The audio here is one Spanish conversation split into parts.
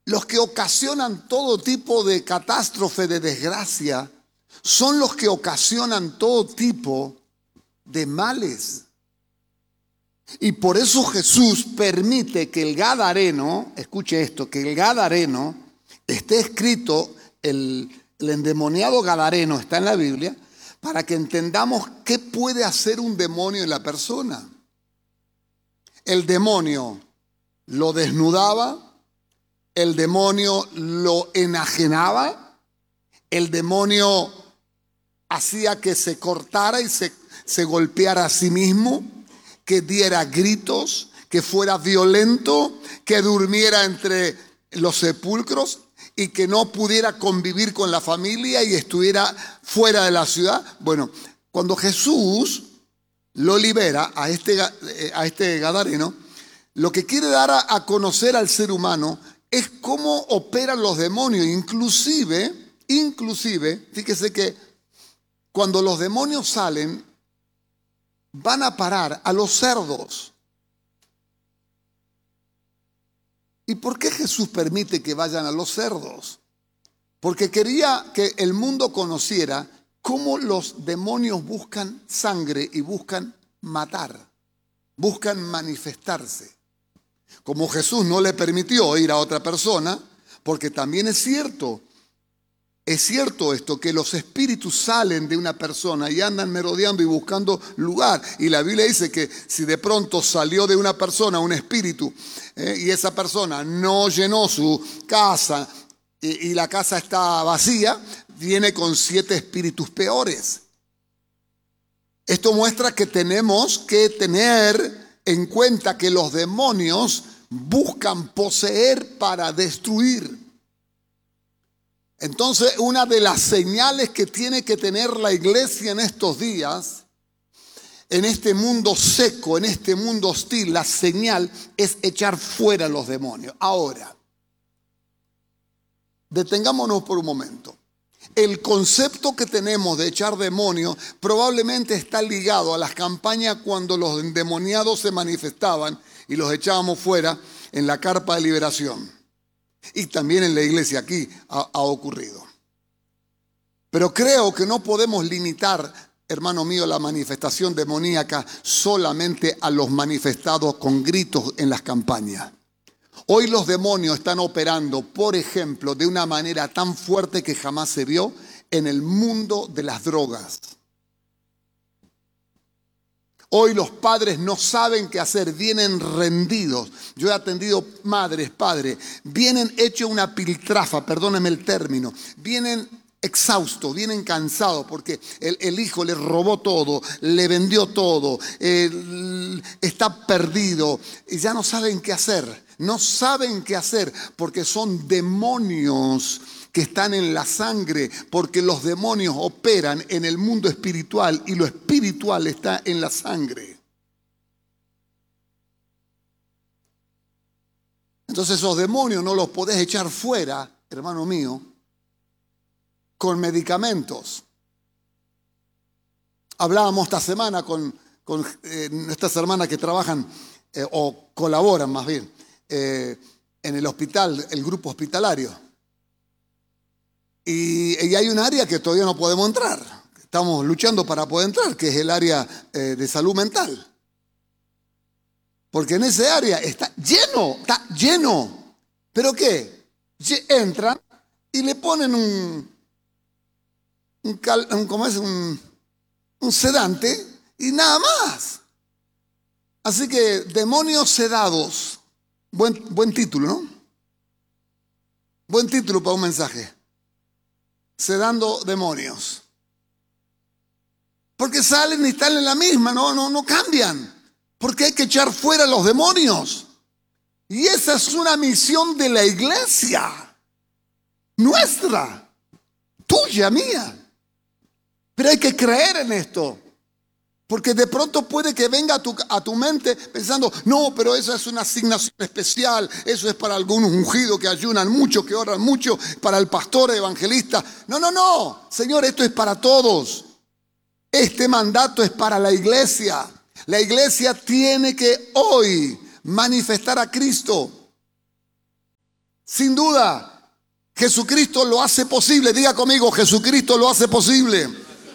los que ocasionan todo tipo de catástrofe, de desgracia, son los que ocasionan todo tipo de males. Y por eso Jesús permite que el gadareno, escuche esto, que el gadareno, esté escrito, el endemoniado gadareno está en la Biblia, para que entendamos qué puede hacer un demonio en la persona. El demonio lo desnudaba, el demonio lo enajenaba, el demonio hacía que se cortara y se golpeara a sí mismo, que diera gritos, que fuera violento, que durmiera entre los sepulcros y que no pudiera convivir con la familia y estuviera fuera de la ciudad. Bueno, cuando Jesús lo libera a este gadareno, lo que quiere dar a conocer al ser humano es cómo operan los demonios. Inclusive, fíjese que cuando los demonios salen, van a parar a los cerdos. ¿Y por qué Jesús permite que vayan a los cerdos? Porque quería que el mundo conociera cómo los demonios buscan sangre y buscan matar, buscan manifestarse. Como Jesús no le permitió ir a otra persona, porque también es cierto esto, que los espíritus salen de una persona y andan merodeando y buscando lugar. Y la Biblia dice que si de pronto salió de una persona un espíritu y esa persona no llenó su casa y la casa está vacía, viene con 7 espíritus peores. Esto muestra que tenemos que tener en cuenta que los demonios buscan poseer para destruir. Entonces, una de las señales que tiene que tener la iglesia en estos días, en este mundo seco, en este mundo hostil, la señal es echar fuera a los demonios. Ahora, detengámonos por un momento. El concepto que tenemos de echar demonios probablemente está ligado a las campañas cuando los endemoniados se manifestaban y los echábamos fuera en la carpa de liberación. Y también en la iglesia aquí ha ocurrido. Pero creo que no podemos limitar, hermano mío, la manifestación demoníaca solamente a los manifestados con gritos en las campañas. Hoy los demonios están operando, por ejemplo, de una manera tan fuerte que jamás se vio en el mundo de las drogas. Hoy los padres no saben qué hacer, vienen rendidos. Yo he atendido madres, padres, vienen hechos una piltrafa, perdónenme el término, vienen exhaustos, vienen cansados porque el hijo le robó todo, le vendió todo, está perdido y ya no saben qué hacer. No saben qué hacer porque son demonios que están en la sangre, porque los demonios operan en el mundo espiritual y lo espiritual está en la sangre. Entonces esos demonios no los podés echar fuera, hermano mío, con medicamentos. Hablábamos esta semana con estas hermanas que trabajan o colaboran más bien en el hospital, el grupo hospitalario. Y hay un área que todavía no podemos entrar. Estamos luchando para poder entrar, que es el área de salud mental. Porque en ese área está lleno. ¿Pero qué? Entran y le ponen un sedante y nada más. Así que demonios sedados. Buen título, ¿no? Buen título para un mensaje. Sedando demonios. Porque salen y están en la misma, no cambian. Porque hay que echar fuera a los demonios. Y esa es una misión de la iglesia. Nuestra. Tuya, mía. Pero hay que creer en esto. Porque de pronto puede que venga a tu mente pensando, no, pero eso es una asignación especial, eso es para algunos ungidos que ayunan mucho, que oran mucho, para el pastor evangelista. No, Señor, esto es para todos. Este mandato es para la iglesia. La iglesia tiene que hoy manifestar a Cristo. Sin duda, Jesucristo lo hace posible. Diga conmigo, Jesucristo lo hace posible.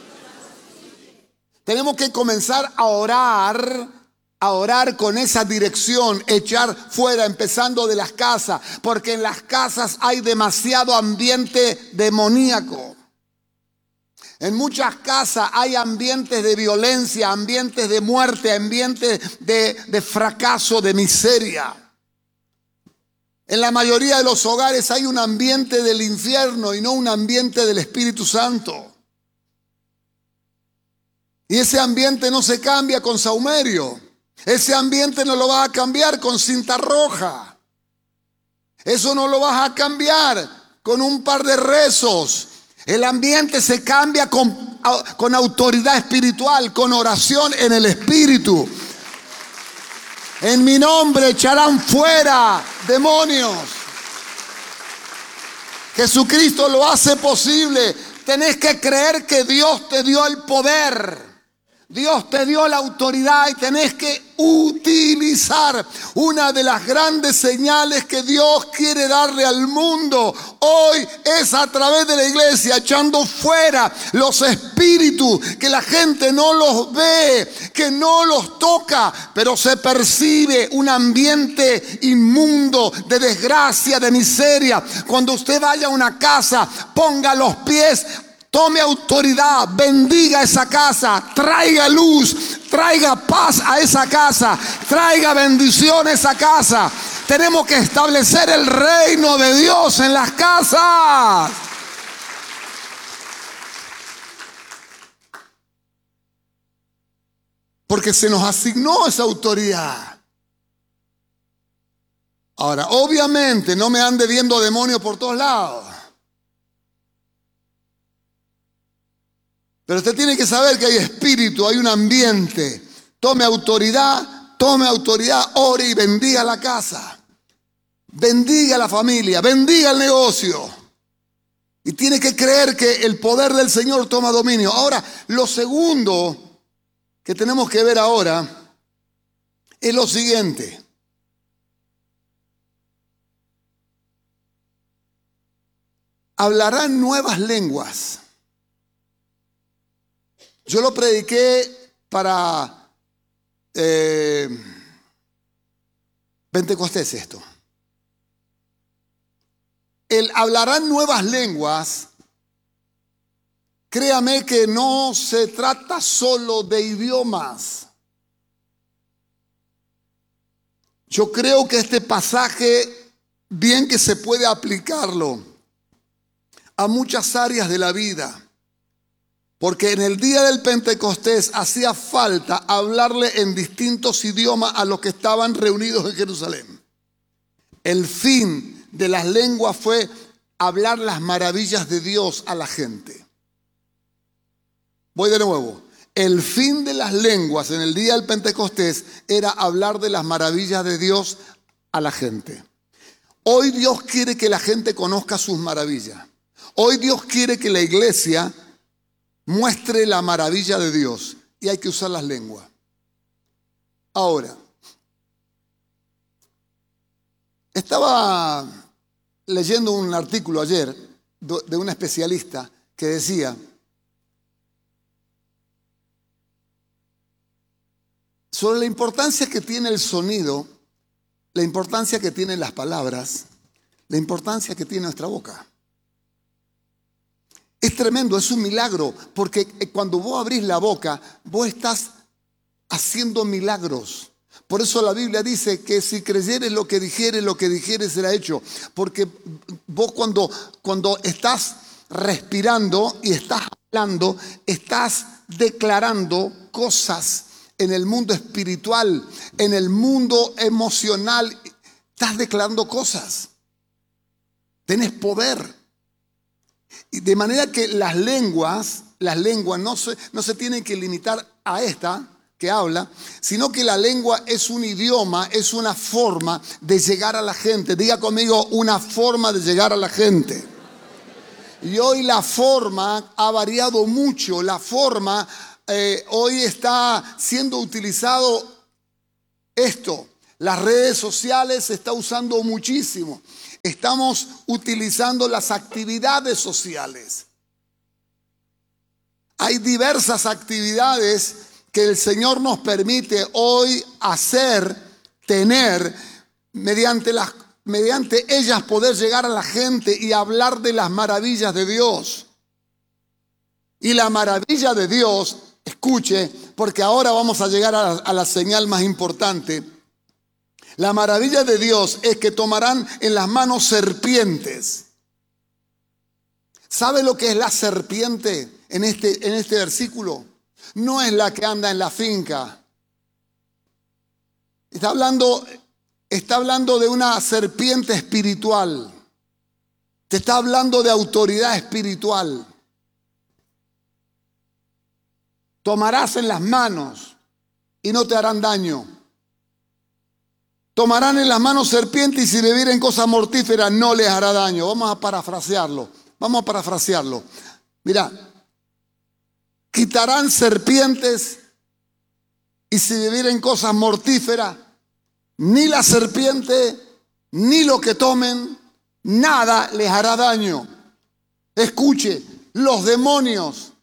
Tenemos que comenzar a orar con esa dirección, echar fuera, empezando de las casas, porque en las casas hay demasiado ambiente demoníaco. En muchas casas hay ambientes de violencia, ambientes de muerte, ambientes de fracaso, de miseria. En la mayoría de los hogares hay un ambiente del infierno y no un ambiente del Espíritu Santo. Y ese ambiente no se cambia con saumerio. Ese ambiente no lo vas a cambiar con cinta roja. Eso no lo vas a cambiar con un par de rezos. El ambiente se cambia con autoridad espiritual, con oración en el Espíritu. En mi nombre echarán fuera demonios. Jesucristo lo hace posible. Tenés que creer que Dios te dio el poder. Dios te dio la autoridad y tenés que utilizar una de las grandes señales que Dios quiere darle al mundo. Hoy es a través de la iglesia, echando fuera los espíritus que la gente no los ve, que no los toca, pero se percibe un ambiente inmundo de desgracia, de miseria. Cuando usted vaya a una casa, ponga los pies, tome autoridad, bendiga esa casa, traiga luz, traiga paz a esa casa, traiga bendición a esa casa. Tenemos que establecer el reino de Dios en las casas. Porque se nos asignó esa autoridad. Ahora, obviamente, no me ande viendo demonios por todos lados. Pero usted tiene que saber que hay espíritu, hay un ambiente. Tome autoridad, ore y bendiga la casa. Bendiga la familia, bendiga el negocio. Y tiene que creer que el poder del Señor toma dominio. Ahora, lo segundo que tenemos que ver ahora es lo siguiente. Hablarán nuevas lenguas. Yo lo prediqué para Pentecostés esto. El hablarán nuevas lenguas, créame que no se trata solo de idiomas. Yo creo que este pasaje, bien que se puede aplicarlo a muchas áreas de la vida. Porque en el día del Pentecostés hacía falta hablarle en distintos idiomas a los que estaban reunidos en Jerusalén. El fin de las lenguas fue hablar las maravillas de Dios a la gente. Voy de nuevo. El fin de las lenguas en el día del Pentecostés era hablar de las maravillas de Dios a la gente. Hoy Dios quiere que la gente conozca sus maravillas. Hoy Dios quiere que la iglesia muestre la maravilla de Dios y hay que usar las lenguas. Ahora, estaba leyendo un artículo ayer de una especialista que decía sobre la importancia que tiene el sonido, la importancia que tienen las palabras, la importancia que tiene nuestra boca. Es tremendo, es un milagro, porque cuando vos abrís la boca, vos estás haciendo milagros. Por eso la Biblia dice que si creyeres lo que dijeres será hecho. Porque vos cuando estás respirando y estás hablando, estás declarando cosas en el mundo espiritual, en el mundo emocional. Estás declarando cosas. Tenés poder. Y de manera que las lenguas no se tienen que limitar a esta que habla, sino que la lengua es un idioma, es una forma de llegar a la gente. Diga conmigo, una forma de llegar a la gente. Y hoy la forma ha variado mucho. La forma hoy está siendo utilizado esto. Las redes sociales se está usando muchísimo. estamos utilizando las actividades sociales. Hay diversas actividades que el Señor nos permite hoy hacer, tener, mediante ellas poder llegar a la gente y hablar de las maravillas de Dios. Y la maravilla de Dios, escuche, porque ahora vamos a llegar a la señal más importante. La maravilla de Dios es que tomarán en las manos serpientes. ¿Sabe lo que es la serpiente en este versículo? No es la que anda en la finca. Está hablando de una serpiente espiritual. Te está hablando de autoridad espiritual. Tomarás en las manos y no te harán daño. Tomarán en las manos serpientes y si bebieren cosas mortíferas no les hará daño. Vamos a parafrasearlo. Mira, quitarán serpientes y si bebieren cosas mortíferas, ni la serpiente, ni lo que tomen, nada les hará daño. Escuche, los demonios,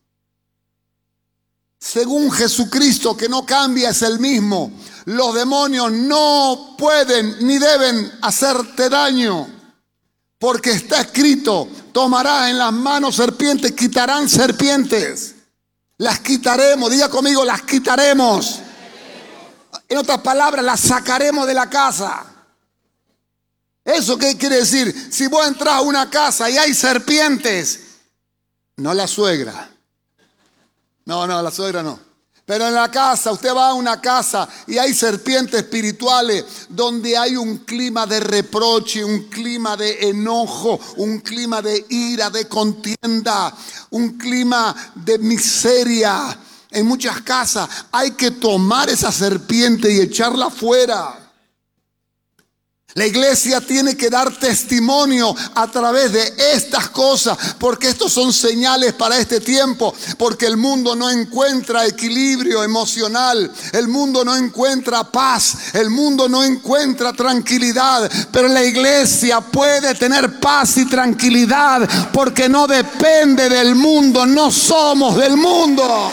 según Jesucristo, que no cambia, es el mismo. Los demonios no pueden ni deben hacerte daño, porque está escrito, tomarás en las manos serpientes, quitarán serpientes. Las quitaremos, diga conmigo, las quitaremos. En otras palabras, las sacaremos de la casa. ¿Eso qué quiere decir? Si vos entras a una casa y hay serpientes, no la suegra. No, la suegra no. Pero en la casa, usted va a una casa y hay serpientes espirituales donde hay un clima de reproche, un clima de enojo, un clima de ira, de contienda, un clima de miseria. En muchas casas hay que tomar esa serpiente y echarla fuera. La iglesia tiene que dar testimonio a través de estas cosas, porque estos son señales para este tiempo, porque el mundo no encuentra equilibrio emocional, el mundo no encuentra paz, el mundo no encuentra tranquilidad, pero la iglesia puede tener paz y tranquilidad porque no depende del mundo, no somos del mundo.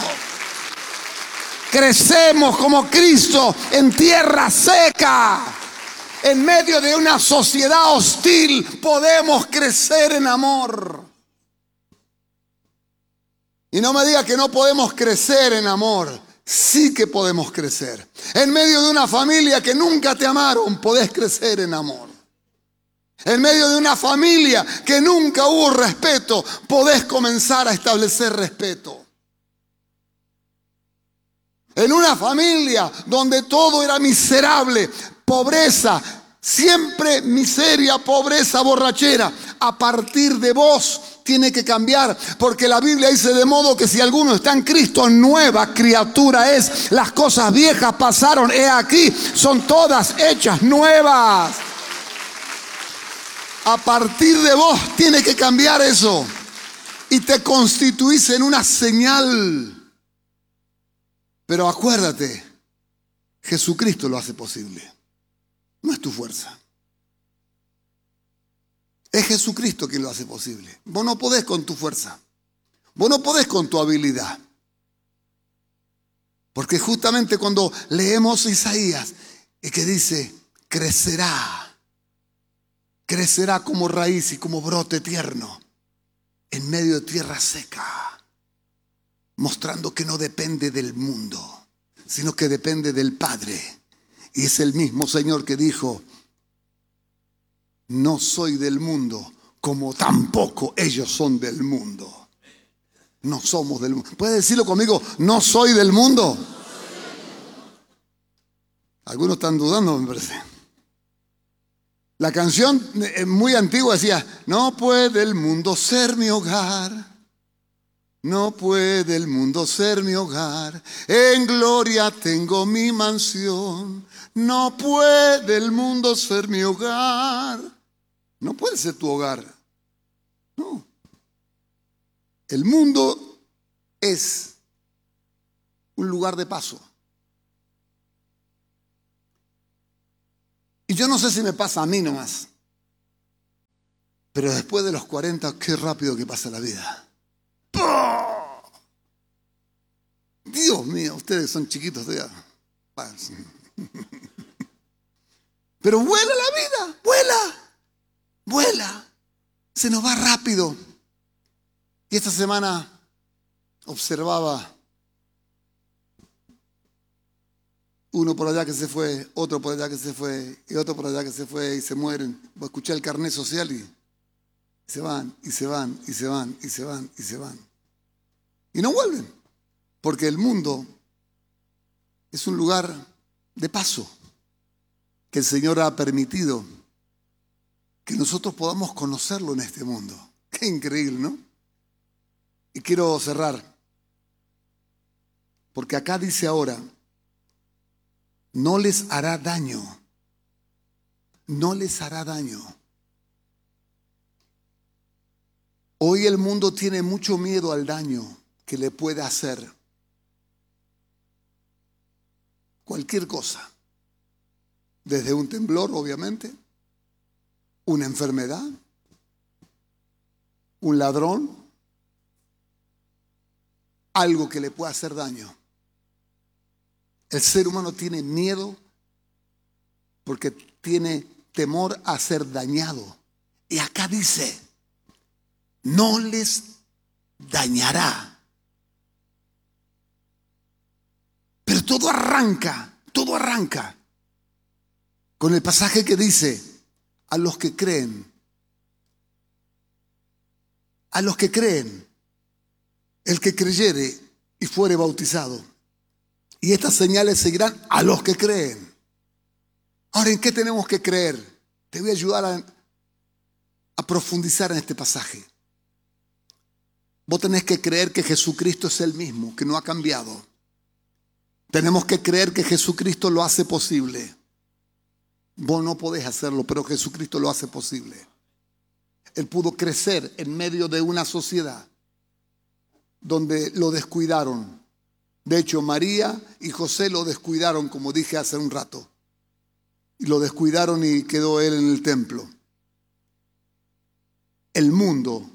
Crecemos como Cristo en tierra seca. En medio de una sociedad hostil podemos crecer en amor. Y no me diga que no podemos crecer en amor. Sí que podemos crecer. En medio de una familia que nunca te amaron, podés crecer en amor. En medio de una familia que nunca hubo respeto, podés comenzar a establecer respeto. En una familia donde todo era miserable, pobreza, siempre miseria, pobreza, borrachera. A partir de vos tiene que cambiar, porque la Biblia dice: de modo que si alguno está en Cristo, nueva criatura es. Las cosas viejas pasaron, he aquí, son todas hechas nuevas. A partir de vos tiene que cambiar eso y te constituís en una señal. Pero acuérdate, Jesucristo lo hace posible. No es tu fuerza. Es Jesucristo quien lo hace posible. Vos no podés con tu fuerza. Vos no podés con tu habilidad. Porque justamente cuando leemos Isaías, es que dice, crecerá como raíz y como brote tierno en medio de tierra seca, mostrando que no depende del mundo, sino que depende del Padre. Y es el mismo Señor que dijo: no soy del mundo, como tampoco ellos son del mundo. No somos del mundo. ¿Puede decirlo conmigo? No soy del mundo. Algunos están dudando, me parece. La canción muy antigua decía: no puede el mundo ser mi hogar. No puede el mundo ser mi hogar, en gloria tengo mi mansión. No puede el mundo ser mi hogar. No puede ser tu hogar. No. El mundo es un lugar de paso. Y yo no sé si me pasa a mí nomás, Pero después de los 40, qué rápido que pasa la vida. Dios mío, ustedes son chiquitos todavía. Pero vuela la vida, vuela. Se nos va rápido. Y esta semana observaba uno por allá que se fue, otro por allá que se fue, y otro por allá que se fue y se mueren. Escuché el carnet social y se van, y se van, y se van, y se van, y se van. Y no vuelven, porque el mundo es un lugar de paso que el Señor ha permitido que nosotros podamos conocerlo en este mundo. Qué increíble, ¿no? Y quiero cerrar, porque acá dice ahora, no les hará daño, no les hará daño. Hoy el mundo tiene mucho miedo al daño que le puede hacer cualquier cosa, desde un temblor, obviamente, una enfermedad, un ladrón, algo que le pueda hacer daño. El ser humano tiene miedo porque tiene temor a ser dañado. Y acá dice, no les dañará. Pero todo arranca con el pasaje que dice, a los que creen, el que creyere y fuere bautizado. Y estas señales seguirán a los que creen. Ahora, ¿en qué tenemos que creer? Te voy a ayudar a profundizar en este pasaje. Vos tenés que creer que Jesucristo es el mismo, que no ha cambiado. Tenemos que creer que Jesucristo lo hace posible. Vos no podés hacerlo, pero Jesucristo lo hace posible. Él pudo crecer en medio de una sociedad donde lo descuidaron. De hecho, María y José lo descuidaron, como dije hace un rato. Y lo descuidaron y quedó él en el templo. El mundo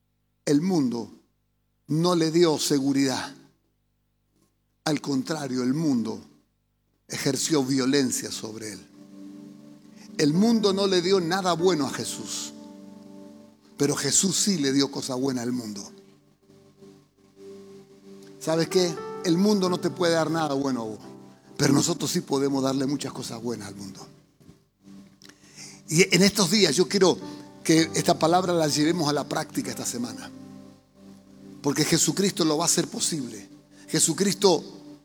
no le dio seguridad. Al contrario, el mundo ejerció violencia sobre él. El mundo no le dio nada bueno a Jesús, pero Jesús sí le dio cosas buenas al mundo. ¿Sabes qué? El mundo no te puede dar nada bueno a vos, pero nosotros sí podemos darle muchas cosas buenas al mundo. Y en estos días yo quiero que esta palabra la llevemos a la práctica esta semana, porque Jesucristo lo va a hacer posible. Jesucristo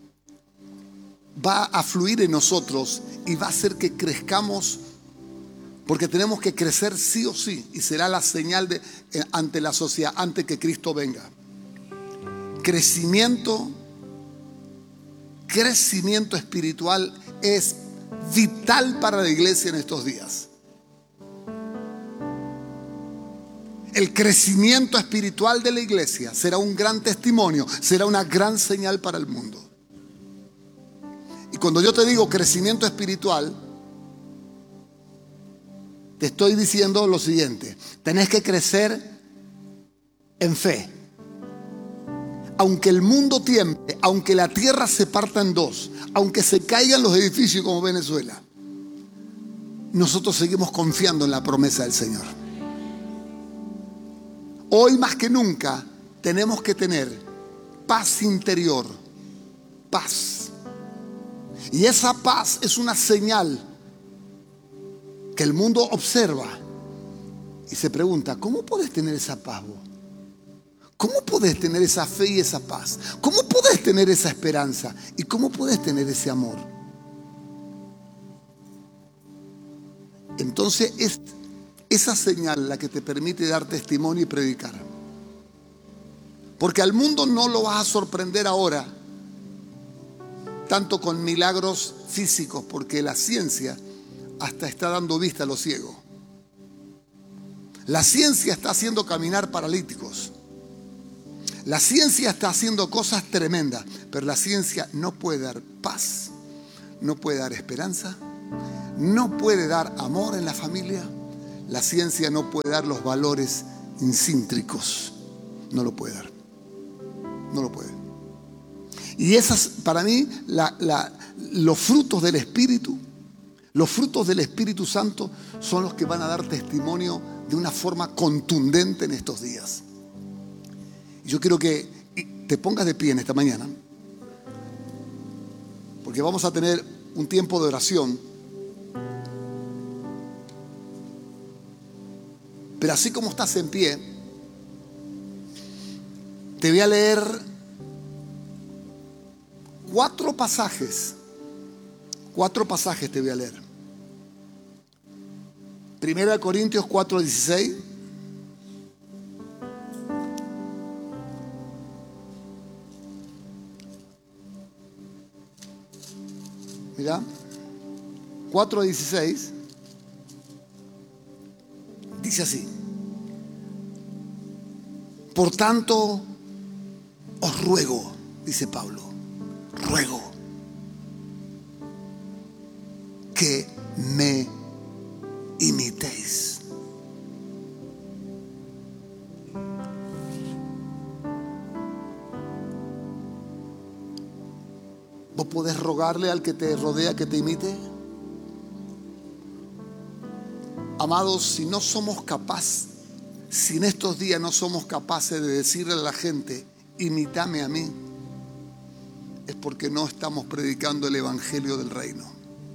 va a fluir en nosotros y va a hacer que crezcamos, porque tenemos que crecer sí o sí, y será la señal ante la sociedad, antes que Cristo venga. Crecimiento espiritual es vital para la iglesia en estos días. El crecimiento espiritual de la iglesia será un gran testimonio, será una gran señal para el mundo. Y cuando yo te digo crecimiento espiritual, te estoy diciendo lo siguiente: tenés que crecer en fe. Aunque el mundo tiemble, aunque la tierra se parta en dos, aunque se caigan los edificios como Venezuela, nosotros seguimos confiando en la promesa del Señor. Hoy más que nunca tenemos que tener paz interior, paz. Y esa paz es una señal que el mundo observa y se pregunta, ¿cómo podés tener esa paz vos? ¿Cómo podés tener esa fe y esa paz? ¿Cómo podés tener esa esperanza? ¿Y cómo podés tener ese amor? Entonces es esa señal la que te permite dar testimonio y predicar. Porque al mundo no lo vas a sorprender ahora tanto con milagros físicos, porque la ciencia hasta está dando vista a los ciegos. La ciencia está haciendo caminar paralíticos. La ciencia está haciendo cosas tremendas, pero la ciencia no puede dar paz, no puede dar esperanza, no puede dar amor en la familia. La ciencia no puede dar los valores intrínsecs. No lo puede dar. No lo puede. Y esas, para mí, los frutos del Espíritu, los frutos del Espíritu Santo son los que van a dar testimonio de una forma contundente en estos días. Yo quiero que te pongas de pie en esta mañana, porque vamos a tener un tiempo de oración. Pero así como estás en pie, te voy a leer 4 pasajes. 4 pasajes te voy a leer. 1 Corintios 4:16. Mira, 4:16 dice así: por tanto, os ruego, dice Pablo, ruego que me imitéis. ¿Vos podés rogarle al que te rodea que te imite? Amados, si no somos capaces, si en estos días no somos capaces de decirle a la gente, imítame a mí, es porque no estamos predicando el evangelio del reino.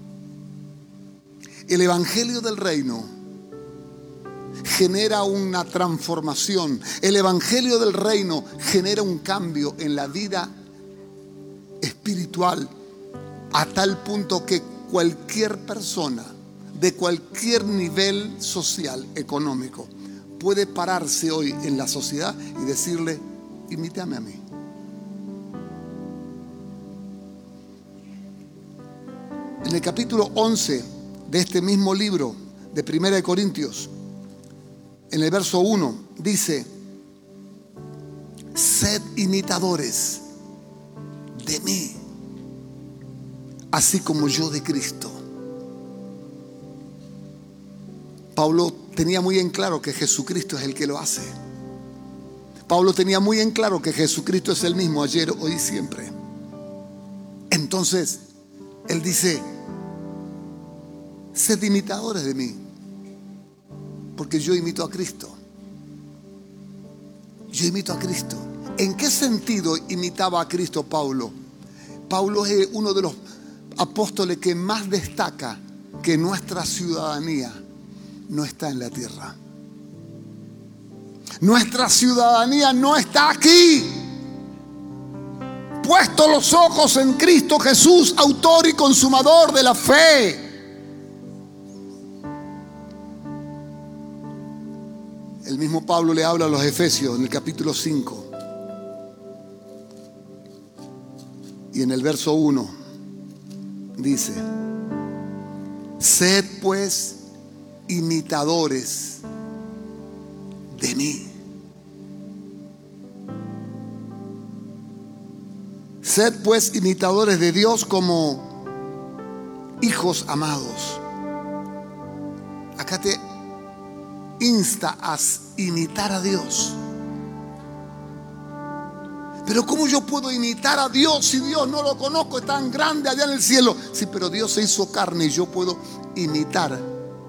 El evangelio del reino genera una transformación. El evangelio del reino genera un cambio en la vida espiritual, a tal punto que cualquier persona de cualquier nivel social, económico, puede pararse hoy en la sociedad y decirle, imítame a mí. En el capítulo 11 de este mismo libro de 1 Corintios, en el verso 1, dice, sed imitadores de mí, así como yo de Cristo. Pablo tenía muy en claro que Jesucristo es el que lo hace. Pablo tenía muy en claro que Jesucristo es el mismo ayer, hoy y siempre. Entonces, él dice, sed imitadores de mí, porque yo imito a Cristo. Yo imito a Cristo. ¿En qué sentido imitaba a Cristo Pablo? Pablo es uno de los apóstoles que más destaca que nuestra ciudadanía no está en la tierra. Nuestra ciudadanía no está aquí. Puesto los ojos en Cristo Jesús, autor y consumador de la fe. El mismo Pablo le habla a los Efesios en el capítulo 5 y en el verso 1 dice, sed pues imitadores de mí. Sed pues imitadores de Dios como hijos amados. Acá te insta a imitar a Dios. Pero ¿cómo yo puedo imitar a Dios si Dios no lo conozco? Es tan grande allá en el cielo. Sí, pero Dios se hizo carne y yo puedo imitar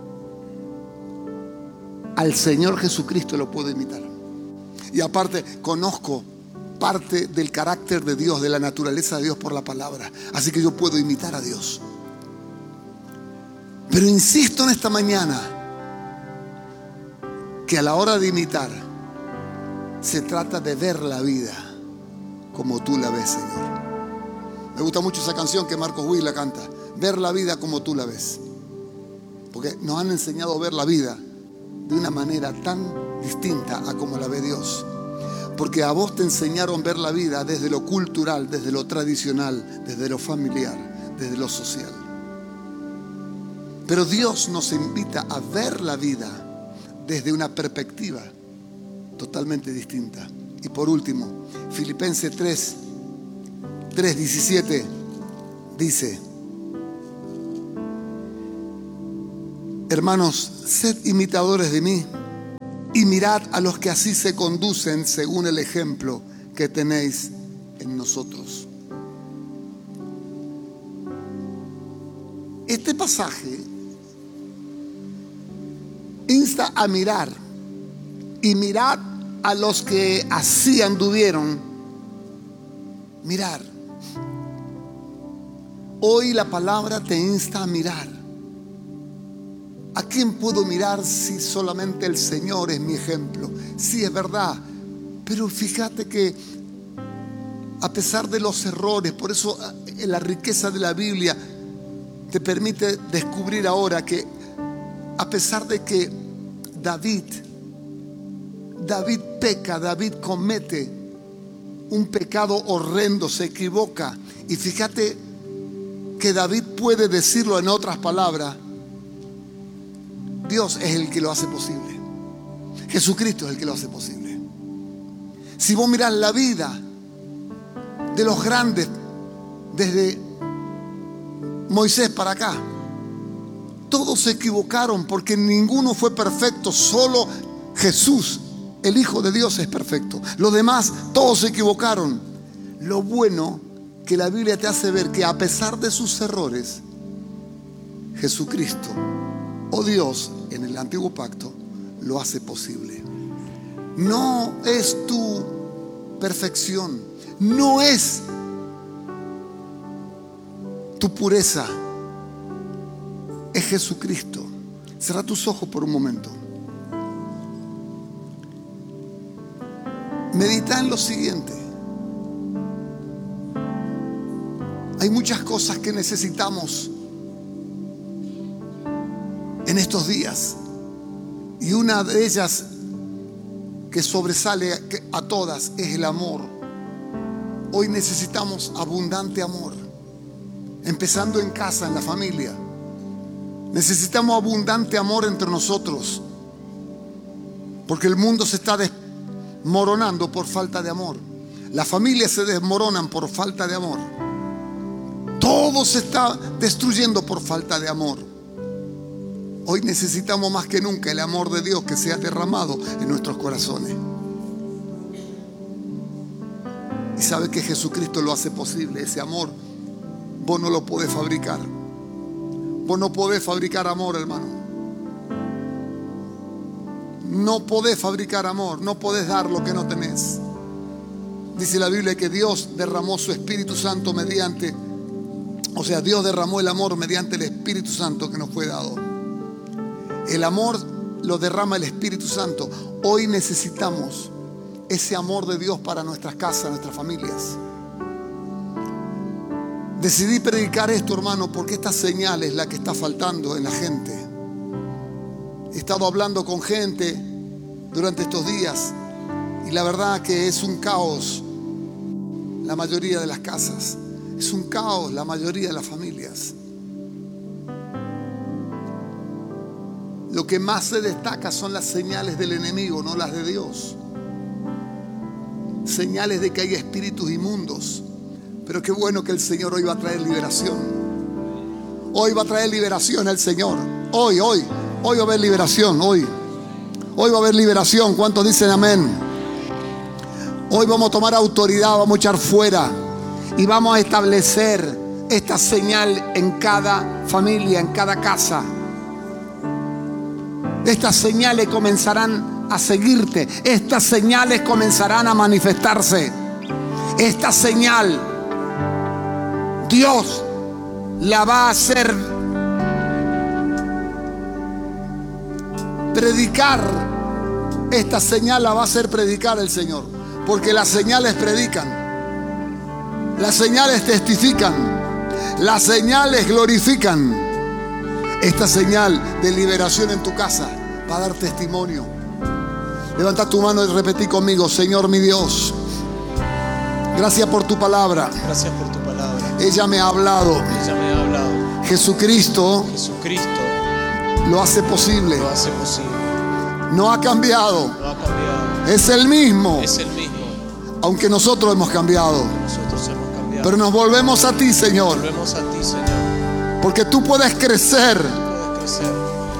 al Señor Jesucristo, lo puedo imitar. Y aparte conozco parte del carácter de Dios, de la naturaleza de Dios por la palabra. Así que yo puedo imitar a Dios. Pero insisto en esta mañana que a la hora de imitar se trata de ver la vida como tú la ves, Señor. Me gusta mucho esa canción que Marcos Witt la canta, ver la vida como tú la ves, porque nos han enseñado a ver la vida de una manera tan distinta a como la ve Dios. Porque a vos te enseñaron ver la vida desde lo cultural, desde lo tradicional, desde lo familiar, desde lo social. Pero Dios nos invita a ver la vida desde una perspectiva totalmente distinta. Y por último, Filipenses 3:17 dice, Hermanos, sed imitadores de mí y mirad a los que así se conducen según el ejemplo que tenéis en nosotros. Este pasaje insta a mirar, y mirad a los que así anduvieron. Mirar. Hoy la palabra te insta a mirar. ¿A quién puedo mirar si solamente el Señor es mi ejemplo? Sí, es verdad, pero fíjate que a pesar de los errores, por eso la riqueza de la Biblia te permite descubrir ahora que a pesar de que David peca, David comete un pecado horrendo, se equivoca, y fíjate que David puede decirlo en otras palabras: Dios es el que lo hace posible. Jesucristo es el que lo hace posible. Si vos mirás la vida de los grandes, desde Moisés para acá, todos se equivocaron porque ninguno fue perfecto. Solo Jesús, el Hijo de Dios, es perfecto. Los demás, todos se equivocaron. Lo bueno que la Biblia te hace ver que a pesar de sus errores, Jesucristo, o Dios en el antiguo pacto, lo hace posible. No es tu perfección, no es tu pureza, es Jesucristo. Cierra tus ojos por un momento. Medita en lo siguiente. Hay muchas cosas que necesitamos en estos días, y una de ellas que sobresale a todas es el amor. Hoy necesitamos abundante amor, empezando en casa, en la familia. Necesitamos abundante amor entre nosotros, porque el mundo se está desmoronando por falta de amor. Las familias se desmoronan por falta de amor. Todo se está destruyendo por falta de amor. Hoy necesitamos más que nunca el amor de Dios que sea derramado en nuestros corazones. Y sabe que Jesucristo lo hace posible. Ese amor vos no lo podés fabricar. Vos no podés fabricar amor, hermano. No podés fabricar amor. No podés dar lo que no tenés. Dice la Biblia que Dios derramó su Espíritu Santo Dios derramó el amor mediante el Espíritu Santo que nos fue dado. El amor lo derrama el Espíritu Santo. Hoy necesitamos ese amor de Dios para nuestras casas, nuestras familias. Decidí predicar esto, hermano, porque esta señal es la que está faltando en la gente. He estado hablando con gente durante estos días y la verdad que es un caos la mayoría de las casas. Es un caos la mayoría de las familias. Lo que más se destaca son las señales del enemigo, no las de Dios. Señales de que hay espíritus inmundos. Pero qué bueno que el Señor hoy va a traer liberación. Hoy va a traer liberación el Señor. Hoy va a haber liberación. Hoy va a haber liberación. ¿Cuántos dicen amén? Hoy vamos a tomar autoridad, vamos a echar fuera y vamos a establecer esta señal en cada familia, en cada casa. Estas señales comenzarán a seguirte. Estas señales comenzarán a manifestarse. Esta señal Dios la va a hacer predicar. Esta señal la va a hacer predicar el Señor, porque las señales predican, las señales testifican, las señales glorifican. Esta señal de liberación en tu casa va a dar testimonio. Levanta tu mano y repetí conmigo: Señor mi Dios, gracias por tu palabra. Gracias por tu palabra. Ella me ha hablado. Ella me ha hablado. Jesucristo lo hace posible. Lo hace posible. No ha cambiado. No ha cambiado. Es el mismo. Es el mismo. Aunque nosotros hemos cambiado. Nosotros hemos cambiado. Pero nos volvemos a ti, Señor. Volvemos a ti, Señor. Porque tú puedes crecer Puedes crecer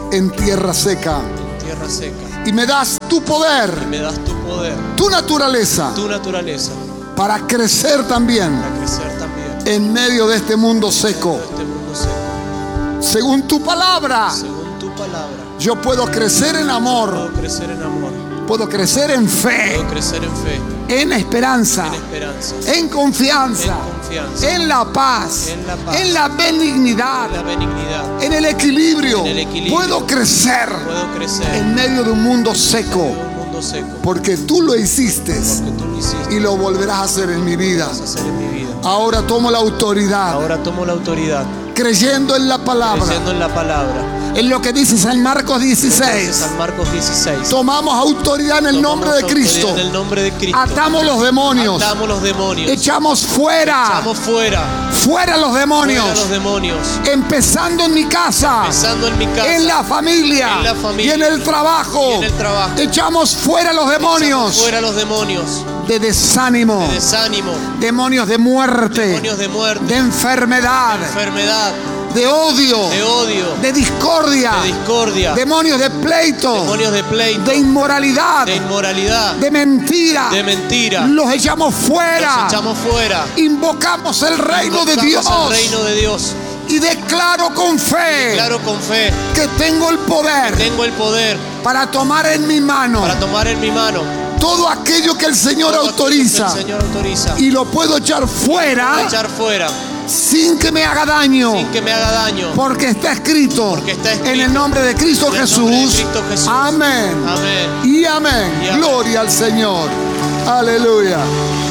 en tierra seca. en tierra seca. Y me das tu Y poder, me das tu poder, tu naturaleza, tu naturaleza, para crecer también para crecer también en medio de este mundo en seco. este mundo seco. Según tu palabra, Según tu palabra, yo puedo crecer en amor, puedo crecer en amor, puedo crecer en fe, puedo crecer en fe, en esperanza, en esperanza, en confianza, en confianza, en la paz, en la paz, en la benignidad, en la benignidad. en el equilibrio. En el equilibrio. Puedo crecer Puedo crecer en medio de un mundo seco, en un mundo seco, porque tú lo hiciste porque tú lo hiciste y lo volverás a hacer en mi vida. vas a hacer en mi vida. Ahora tomo la autoridad, Ahora tomo la autoridad, creyendo en la palabra, creyendo en la palabra. en lo que dice San Marcos Entonces, 16. San Marcos 16. Tomamos autoridad en el nombre de Tomamos Cristo. autoridad En el nombre de Cristo. Atamos los demonios. Atamos los demonios. Echamos fuera, Echamos fuera. fuera los Fuera demonios. los demonios. Empezando en mi casa, Empezando en mi casa. en la familia, En la familia. y en el trabajo. Y en el trabajo. Echamos fuera los demonios Echamos fuera los demonios. de desánimo, De desánimo. demonios de muerte, Demonios de muerte. de enfermedad, De enfermedad. de odio, De odio. de discordia, De discordia. demonios de pleito, Demonios de pleito. de inmoralidad, De inmoralidad. de mentira. De mentira. Los echamos fuera. Los echamos fuera. Invocamos el reino de Invocamos Dios el reino de Dios. y declaro con fe Claro con fe. que tengo el poder Tengo el poder para tomar en mi mano para tomar en mi mano todo aquello que el Señor todo aquello que autoriza el Señor autoriza. y lo puedo echar fuera Echar fuera sin que me haga daño, sin que me haga daño. porque está escrito, Porque está escrito en el nombre de Cristo en el Jesús. nombre de Cristo Jesús. Amén. Amén. Y amén. Y amén. Gloria al Señor. Aleluya.